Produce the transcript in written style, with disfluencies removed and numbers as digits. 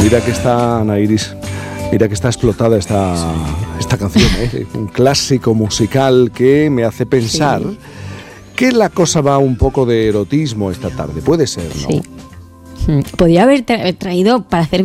Mira que está, Ana Iris, mira que está explotada esta canción, ¿eh? Un clásico musical que me hace pensar que la cosa va un poco de erotismo esta tarde. Puede ser, ¿no? Sí. Podría haber traído para hacer